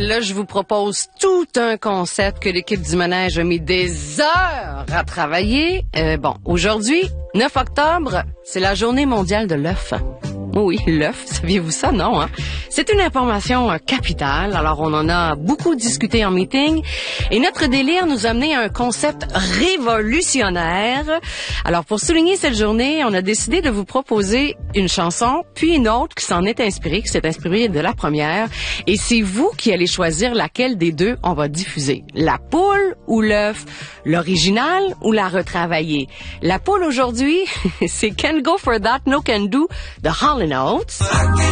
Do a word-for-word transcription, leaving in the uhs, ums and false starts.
là, je vous propose tout un concept que l'équipe du manège a mis des heures à travailler. Euh, bon, aujourd'hui, neuf octobre, c'est la journée mondiale de l'œuf. Oui, l'œuf, saviez-vous ça? Non, hein? C'est une information euh, capitale, alors on en a beaucoup discuté en meeting, et notre délire nous a amené à un concept révolutionnaire. Alors, pour souligner cette journée, on a décidé de vous proposer une chanson, puis une autre qui s'en est inspirée, qui s'est inspirée de la première, et c'est vous qui allez choisir laquelle des deux on va diffuser. La poule ou l'œuf? L'original ou la retravaillée? La poule aujourd'hui, c'est Can't Go For That, No Can Do de Hall and Oates.